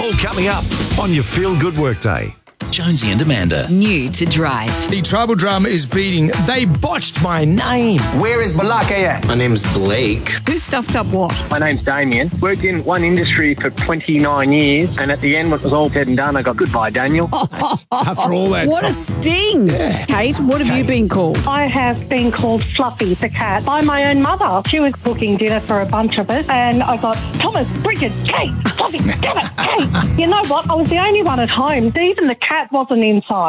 All coming up on your Feel Good Workday. Jonesy and Amanda. New to drive. The tribal drum is beating. They botched my name. Where is Balaka at? My name's Blake. Who stuffed up what? My name's Damien. Worked in one industry for 29 years, and at the end, when it was all said and done, I got goodbye, Daniel. After all that What time. a sting. Yeah. Kate, what have you been called? I have been called Fluffy the cat by my own mother. She was cooking dinner for a bunch of us, and I got Thomas, Bridget, Kate, Fluffy, damn it, Kate. You know what? I was the only one at home. Even the cat wasn't inside.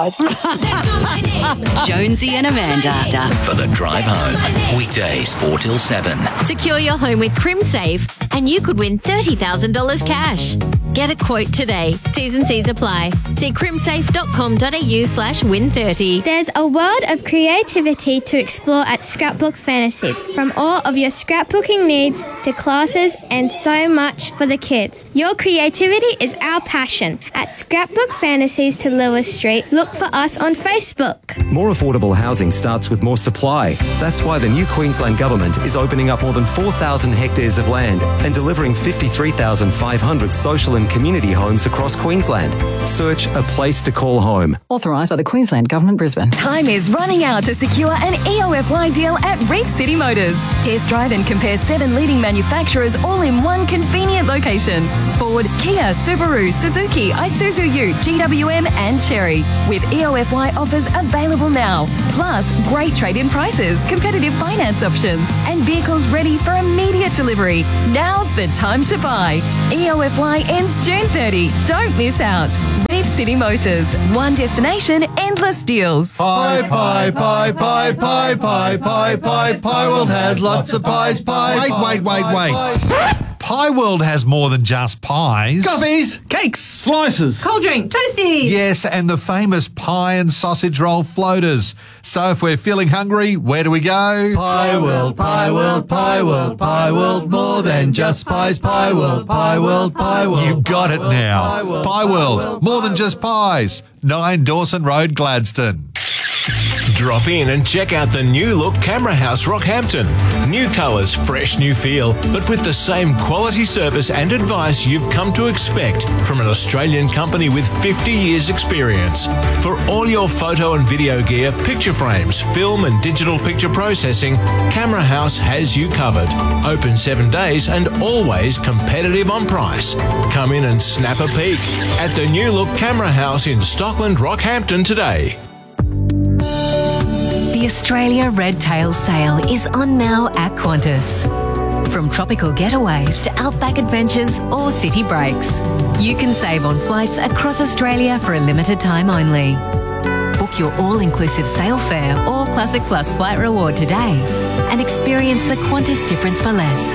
Jonesy and Amanda. For the drive home. Weekdays 4 till 7. Secure your home with CrimSafe and you could win $30,000 cash. Get a quote today. T's and C's apply. See crimsafe.com.au/win30. There's a world of creativity to explore at Scrapbook Fantasies. From all of your scrapbooking needs to classes and so much for the kids. Your creativity is our passion. At Scrapbook Fantasies to Lewis Street, look for us on Facebook. More affordable housing starts with more supply. That's why the new Queensland Government is opening up more than 4,000 hectares of land and delivering 53,500 social and community homes across Queensland. Search a place to call home. Authorised by the Queensland Government, Brisbane. Time is running out to secure an EOFY deal at Reef City Motors. Test drive and compare 7 leading manufacturers all in one convenient location. Ford, Kia, Subaru, Suzuki, Isuzu U, GWM and Chery. With EOFY offers available now. Plus, great trade-in prices, competitive finance options and vehicles ready for immediate delivery. Now's the time to buy. EOFY ends June 30. Don't miss out. Reef City Motors. One destination, endless deals. Pie World has lots of pies. Wait. Pie World has more than just pies. Coffees, cakes, slices, Cold drink, toasties. yes, and the famous pie and sausage roll floaters. So if we're feeling hungry, where do we go? Pie World, more than just pies. Pie World. You got it now. Pie World, more than just pies. 9 Dawson Road, Gladstone. Drop in and check out the new look Camera House Rockhampton. New colours, fresh new feel, but with the same quality service and advice you've come to expect from an Australian company with 50 years experience. For all your photo and video gear, picture frames, film and digital picture processing, Camera House has you covered. Open 7 days and always competitive on price. Come in and snap a peek at the new look Camera House in Stockland, Rockhampton today. The Australia Red Tail Sale is on now at Qantas. From tropical getaways to outback adventures or city breaks, you can save on flights across Australia for a limited time only. Book your all-inclusive sale fare or Classic Plus flight reward today and experience the Qantas difference for less.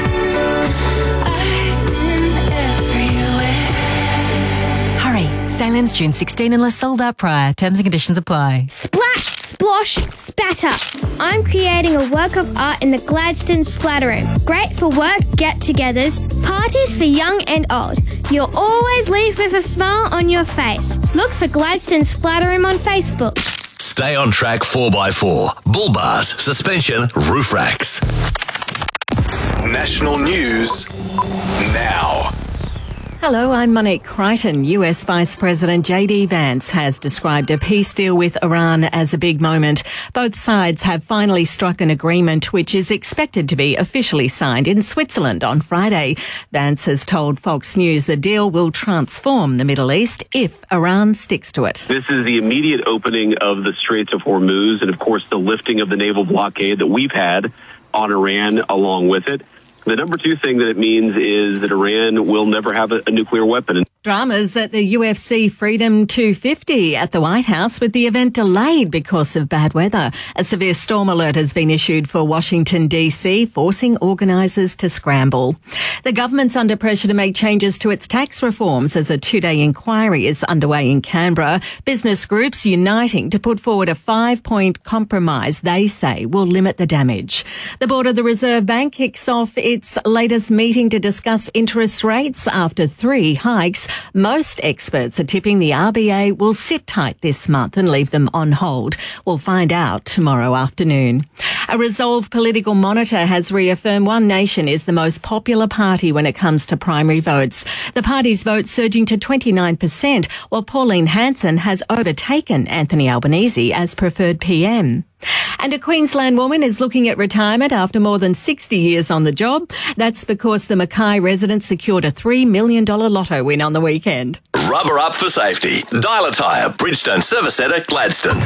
Hurry, sale ends June 16 unless sold out prior. Terms and conditions apply. Splash, splosh, spatter. I'm creating a work of art in the Gladstone Splatter Room. Great for work, get-togethers, parties for young and old. You'll always leave with a smile on your face. Look for Gladstone Splatter Room on Facebook. Stay on track 4x4. Bull bars, suspension, roof racks. National news now. Hello, I'm Monique Crichton. US Vice President J.D. Vance has described a peace deal with Iran as a big moment. Both sides have finally struck an agreement which is expected to be officially signed in Switzerland on Friday. Vance has told Fox News the deal will transform the Middle East if Iran sticks to it. This is the immediate opening of the Straits of Hormuz and, of course, the lifting of the naval blockade that we've had on Iran along with it. The number 2 thing that it means is that Iran will never have a nuclear weapon. Dramas at the UFC Freedom 250 at the White House with the event delayed because of bad weather. A severe storm alert has been issued for Washington, D.C., forcing organisers to scramble. The government's under pressure to make changes to its tax reforms as a 2-day inquiry is underway in Canberra. Business groups uniting to put forward a 5-point compromise they say will limit the damage. The Board of the Reserve Bank kicks off its its latest meeting to discuss interest rates after 3 hikes. Most experts are tipping the RBA will sit tight this month and leave them on hold. We'll find out tomorrow afternoon. A Resolve political monitor has reaffirmed One Nation is the most popular party when it comes to primary votes. The party's vote surging to 29%, while Pauline Hanson has overtaken Anthony Albanese as preferred PM. And a Queensland woman is looking at retirement after more than 60 years on the job. That's because the Mackay resident secured a $3 million lotto win on the weekend. Rubber up for safety. Dial a Tyre, Bridgestone Service Centre, Gladstone.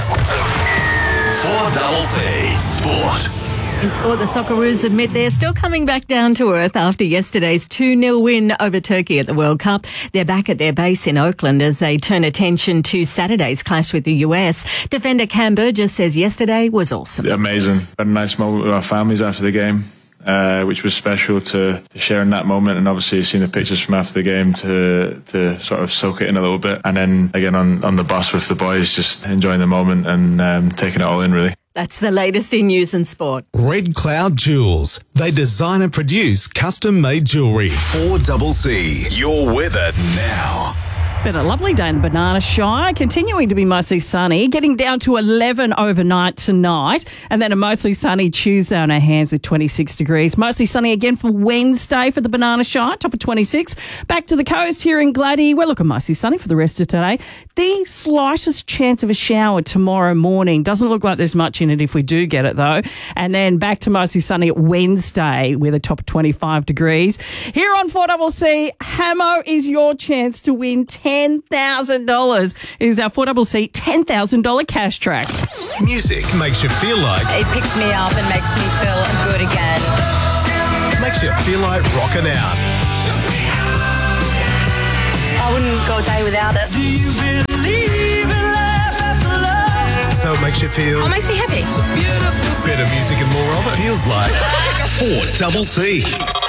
4CC Sport. In sport, the Socceroos admit they're still coming back down to earth after yesterday's 2-0 win over Turkey at the World Cup. They're back at their base in Oakland as they turn attention to Saturday's clash with the US. Defender Cam Burgess says yesterday was awesome. Amazing. Had a nice moment with our families after the game, which was special to share in that moment, and obviously seeing the pictures from after the game to sort of soak it in a little bit. And then again on the bus with the boys, just enjoying the moment and taking it all in, really. That's the latest in news and sport. Red Cloud Jewels. They design and produce custom-made jewellery. 4CC. Your weather now. Been a lovely day in the Banana Shire, continuing to be mostly sunny, getting down to 11 overnight tonight, and then a mostly sunny Tuesday on our hands with 26 degrees. Mostly sunny again for Wednesday for the Banana Shire, top of 26. Back to the coast here in Gladdy, we're looking mostly sunny for the rest of today. The slightest chance of a shower tomorrow morning. Doesn't look like there's much in it if we do get it though. And then back to mostly sunny Wednesday with a top of 25 degrees. Here on 4CC, Hamo is your chance to win $10,000. It is our 4CC $10,000 cash track. Music makes you feel like... It picks me up and makes me feel good again. Makes you feel like rocking out. I wouldn't go a day without it. Do you believe in life after love? So it makes you feel... It makes me happy. Better music and more of it. Feels like 4CC.